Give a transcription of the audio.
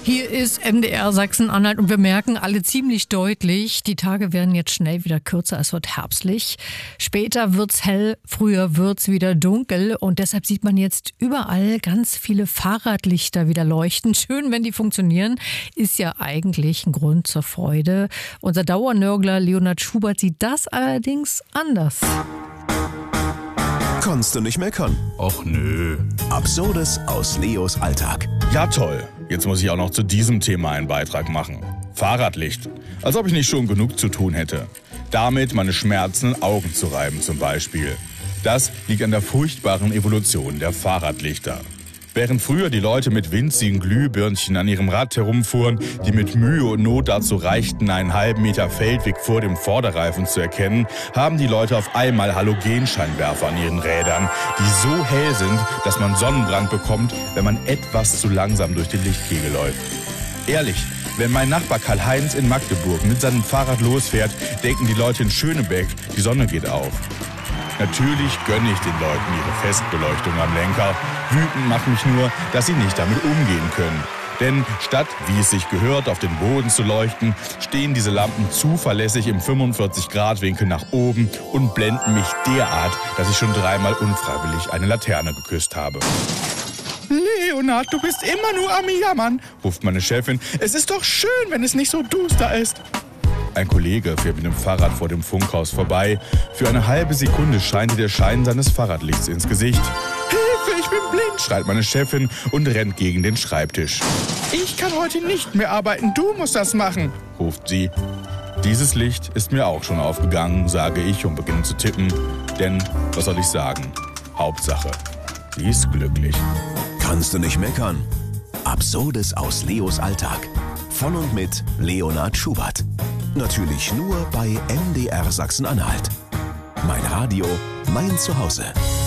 Hier ist MDR Sachsen-Anhalt und wir merken alle ziemlich deutlich, die Tage werden jetzt schnell wieder kürzer, es wird herbstlich. Später wird's hell, früher wird's wieder dunkel und deshalb sieht man jetzt überall ganz viele Fahrradlichter wieder leuchten. Schön, wenn die funktionieren, ist ja eigentlich ein Grund zur Freude. Unser Dauernörgler Leonhard Schubert sieht das allerdings anders. Kannst du nicht meckern? Och nö. Absurdes aus Leos Alltag. Ja toll, jetzt muss ich auch noch zu diesem Thema einen Beitrag machen. Fahrradlicht. Als ob ich nicht schon genug zu tun hätte. Damit meine schmerzenden Augen zu reiben zum Beispiel. Das liegt an der furchtbaren Evolution der Fahrradlichter. Während früher die Leute mit winzigen Glühbirnchen an ihrem Rad herumfuhren, die mit Mühe und Not dazu reichten, einen halben Meter Feldweg vor dem Vorderreifen zu erkennen, haben die Leute auf einmal Halogenscheinwerfer an ihren Rädern, die so hell sind, dass man Sonnenbrand bekommt, wenn man etwas zu langsam durch den Lichtkegel läuft. Ehrlich, wenn mein Nachbar Karl-Heinz in Magdeburg mit seinem Fahrrad losfährt, denken die Leute in Schönebeck, die Sonne geht auf. Natürlich gönne ich den Leuten ihre Festbeleuchtung am Lenker. Wütend macht mich nur, dass sie nicht damit umgehen können. Denn statt, wie es sich gehört, auf den Boden zu leuchten, stehen diese Lampen zuverlässig im 45-Grad-Winkel nach oben und blenden mich derart, dass ich schon dreimal unfreiwillig eine Laterne geküsst habe. Leonhard, du bist immer nur am Jammern, ruft meine Chefin. Es ist doch schön, wenn es nicht so duster ist. Ein Kollege fährt mit dem Fahrrad vor dem Funkhaus vorbei. Für eine halbe Sekunde scheint ihr der Schein seines Fahrradlichts ins Gesicht. Hilfe, ich bin blind, schreit meine Chefin und rennt gegen den Schreibtisch. Ich kann heute nicht mehr arbeiten, du musst das machen, ruft sie. Dieses Licht ist mir auch schon aufgegangen, sage ich und beginne zu tippen. Denn, was soll ich sagen? Hauptsache, sie ist glücklich. Kannst du nicht meckern? Absurdes aus Leos Alltag. Von und mit Leonhard Schubert. Natürlich nur bei MDR Sachsen-Anhalt. Mein Radio, mein Zuhause.